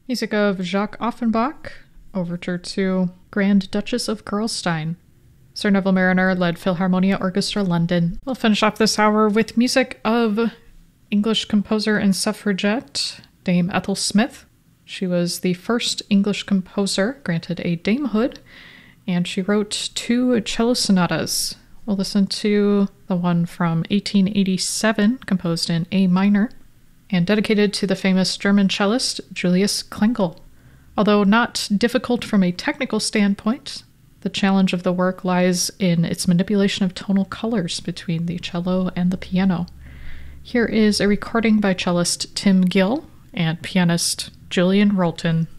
Music of Jacques Offenbach, Overture to Grand Duchess of Gerolstein. Sir Neville Mariner led Philharmonia Orchestra London. We'll finish off this hour with music of English composer and suffragette Dame Ethel Smith. She was the first English composer granted a damehood, and she wrote 2 cello sonatas. We'll listen to the one from 1887, composed in A minor, and dedicated to the famous German cellist Julius Klengel. Although not difficult from a technical standpoint, the challenge of the work lies in its manipulation of tonal colors between the cello and the piano. Here is a recording by cellist Tim Gill and pianist Julian Rolton.